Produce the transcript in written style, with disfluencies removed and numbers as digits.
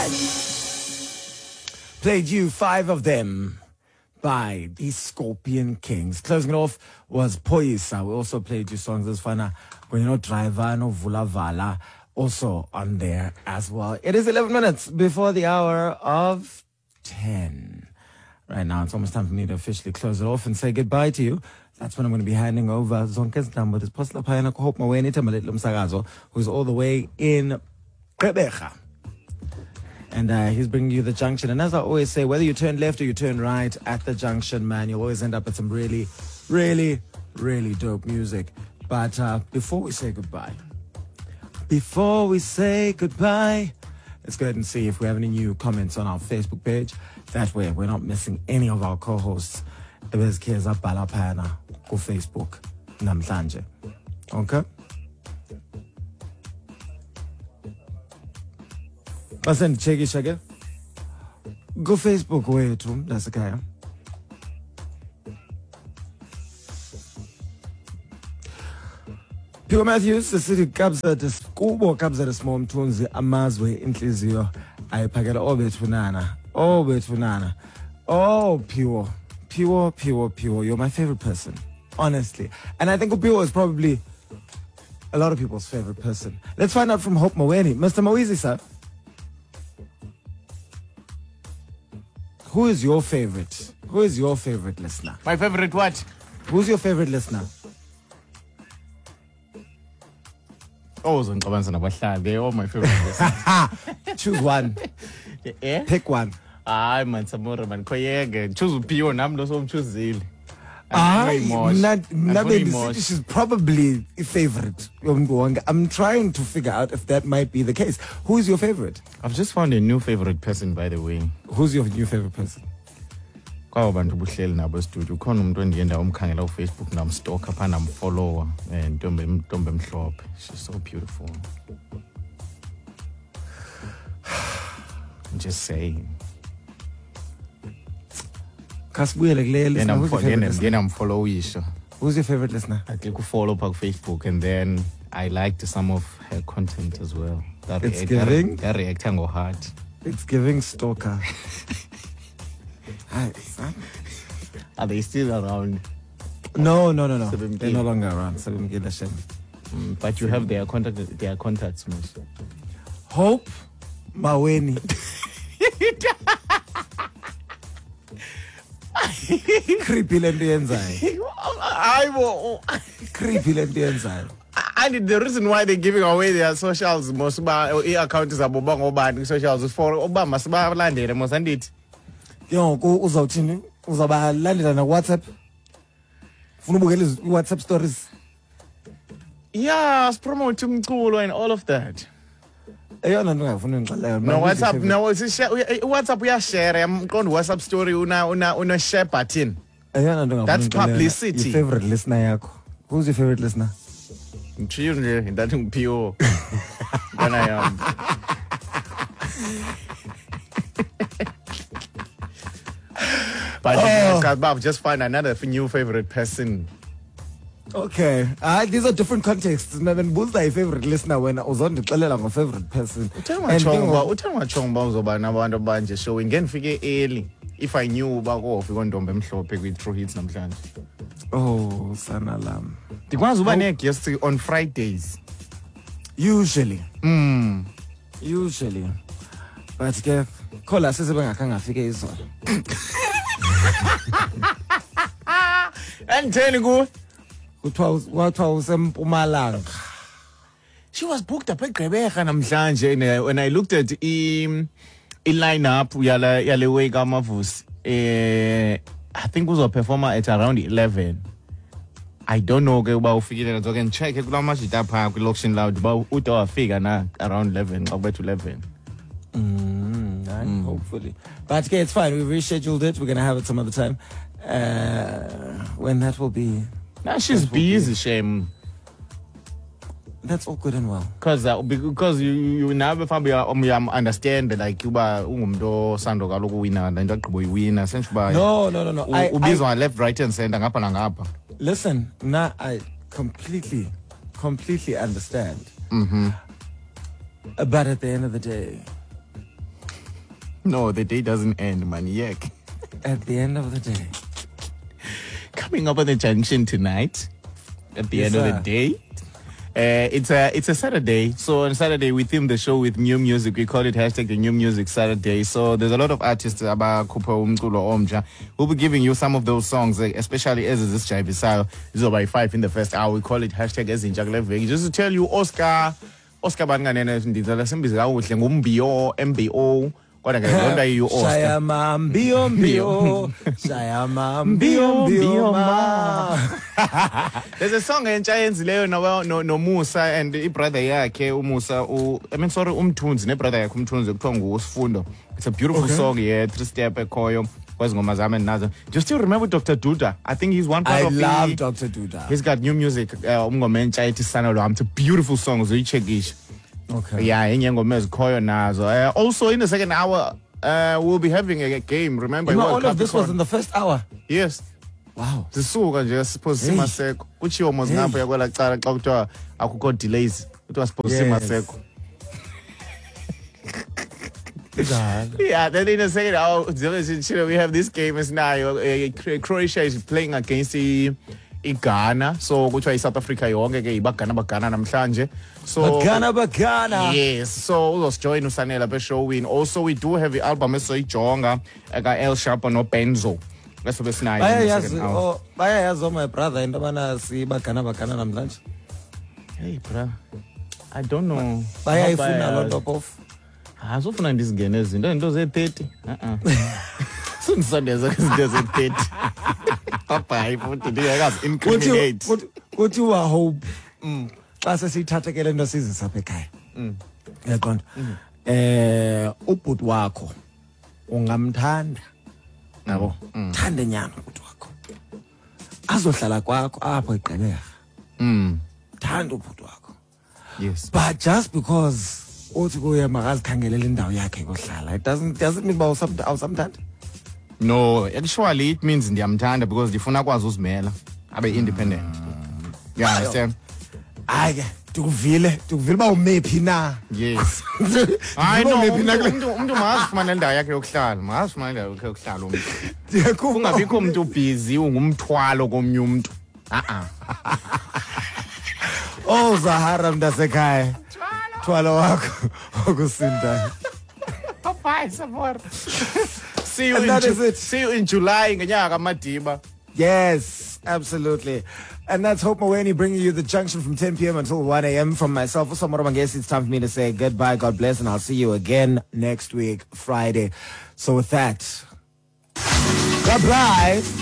Played you 5 of them by the Scorpion Kings. Closing it off was Poisa. We also played you songs as Fana when you're Driver, no Vula Vala, also on there as well. It is 11 minutes before the hour of 10. Right now, it's almost time for me to officially close it off and say goodbye to you. That's when I'm going to be handing over Zonke's number. This Posla Payana Hope Maweni Tamalit Lumsagazo, who's all the way in Gqeberha. And he's bringing you the junction. And as I always say, whether you turn left or you turn right at the junction, man, you'll always end up with some really, really, really dope music. But before we say goodbye, let's go ahead and see if we have any new comments on our Facebook page. That way, we're not missing any of our co-hosts. Ebezikeza bhala phana ku Facebook namhlanje. Okay? Basen chekisha ke go Facebook wethu lasekhaya. Pure Matthews sithi kabza kubo kabza desmo mthunzi amazwe inhliziyo ayiphakela obethunana. Oh, Pure, you're my favorite person, honestly. And I think Pure is probably a lot of people's favorite person. Let's find out from Hope Maweni. Mr. Mawizi, sir. Who is your favorite? Who is your favorite listener? My favorite what? Who's your favorite listener? Oh, they're all my favorite listeners. Choose one. Yeah? Pick one. Ay, man, Samora, man. Choose Pio, nam lo so choose Zil. She's probably a favorite. I'm trying to figure out if that might be the case. Who is your favorite? I've just found a new favorite person, by the way. Who's your new favorite person? Kwabantu buhleli nabo studio. Khona umuntu endienda umkhangela ku Facebook namstalker phana namfollower ntombe mhlophe. She's so beautiful. I'm just saying. Kasibuyele kulele listener. I'm follow isho. Who's your favorite listener? I click follow on Facebook, and then I liked some of her content as well. That react go hard. It's giving stalker. Hi, son. Are they still around? No. They're no longer around. But you have their contacts, most. Hope Maweni. Creepy lento yenzayo. Creepy lento yenzayo. And the reason why they're giving away their socials, most accounts are ngobani socials for Obama sibalandele most andithi. Yo, uzawuthini? Uzabalandela na WhatsApp? Funa ubukele WhatsApp stories? Yeah, promote umculo and all of that. No, WhatsApp uyashare yamqonda WhatsApp story una share button. That's publicity. Your favorite listener yakho. Who's your favorite listener? Ngichiyo nje ndathi ngiphiwo. When I am. But I've just find another new favorite person. Okay. These are different contexts. Who's thy favorite listener when I was on the favorite person? Uthengwa uzoba nabantu abanje showing ngenifike early. If I knew ubako ufika ntombe mhlophe kwi True Hits namhlanje. Oh, sana lam. Dikwazi uba ne guests on Fridays. Usually. Usually. But ke khola sesebengakanga afike izolo. And tell you she was booked up at Gqeberha namhlanje when I looked at the lineup yale wake amavusi I think was a performer at around 11. I don't know ke uba ufikile so can check kula mashita pha ku Loction Loud ba uto wafika na around 11 up to 11. Hopefully. But okay, it's fine. We rescheduled it. We're going to have it some other time. When that will be. Now she's busy, shame. That's all good and well. Because you never understand like you ba ungumdo sando kaloku winner and ndaqgqibo iwinner sensuba. No. Ubizwa left, right and center ngapha nangapha. Listen, now I completely understand. But at the end of the day, No, the day doesn't end, maniac. At the end of the day. Coming up on the junction tonight, at the end of the day, it's a Saturday. So on Saturday we theme the show with new music. We call it hashtag the New Music Saturday. So there's a lot of artists about we'll be giving you some of those songs, especially as this Jive Style. This is by 5 in the first hour. We call it hashtag as in Jaglevig. Just to tell you, Oscar Banganene Ndizala Simbiza Ngumbio MBO. Shayama mbio mbio. Shayama mbio mbio ma. There's a song in Giants Leo no Musa and brother yakhe Musa Umthunzi ne brother yakhe Umthunzi kuthiwa nguSifundo. It's a beautiful song, yeah, 3-step ekhoyo. Do you still remember Dr. Duda? I think he's one part of the... I love Dr. Duda. He's got new music. It's a beautiful song. So you check it. Okay. Yeah, also in the second hour, we'll be having a game. Remember, all of this was in the first hour. Yes. Wow. Sisuka nje suppose simaseko. Kuchiwo mozingapha yakwela cala xa kuthiwa akukho delays. Kuthiwa suppose simaseko. Yeah, then in the second hour, we have this game is now Croatia is playing against Ghana. So kuthiwa South Africa yonke ke ibagana namhlanje. So Bagana. Yes. So uzosijoin usanela be showing. Also we do have the album esoyijonga eka El Shapo no Benzo. That's what it's nice. Bayayazi my brother into bana sibagana namhlanje. Hey bro. I don't know. Bayayifuna a lot of azofuna ndizingene izinto into ze-30 Sunday izinto ze-30 bye futhi ndiyakazi incriminate kuthiwa hope xa sesiyithathekele into sizisa apha ekhaya yaqonda ubhuti wakho ungamthanda yabo thande nyana ubhuti wakho azohlala kwakho apho eGqeberha thanda ubhuti wakho. Yes, but just because uthi kuye makazikhangelele indawo yakhe kohlala, it doesn't mean ba sometimes. No, actually it means ndiyamthanda because ndifuna kwazi uzimela abe independent. You understand? Hayi tukuvile ba umephi na. Yes. I know umuntu makazifumana indawo yakhe yokuhlala, makazifumana indawo yakhe yokuhlala umuntu. Ungabikho umuntu busy ungumthwalo komnye umuntu. Oh Zahara mntasekhaya. Thwalo wakho okusinda. Bye Sabor. See you in July ngenyanga kaMadiba. Yes, absolutely. And that's Hope Maweni bringing you the junction from 10 p.m. until 1 a.m. From myself, Usamoro Mangesi, it's time for me to say goodbye, God bless, and I'll see you again next week, Friday. So with that, goodbye.